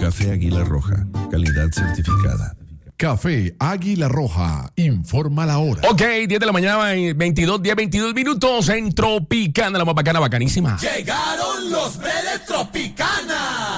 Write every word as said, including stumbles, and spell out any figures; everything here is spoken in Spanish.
Café Águila Roja, calidad certificada. Café Águila Roja, informa la hora. Ok, diez de la mañana, veintidós, diez, veintidós minutos en Tropicana, la más bacana, bacanísima. Llegaron los Bredes Tropicana.